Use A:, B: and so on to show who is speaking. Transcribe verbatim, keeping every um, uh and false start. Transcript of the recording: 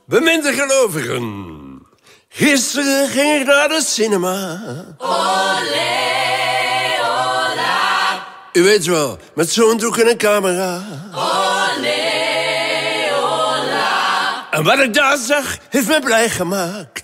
A: Beminde gelovigen. Gisteren ging ik naar de cinema.
B: Olé, ola.
A: U weet wel, met zo'n doek en een camera.
B: Olé, ola.
A: En wat ik daar zag, heeft me blij gemaakt.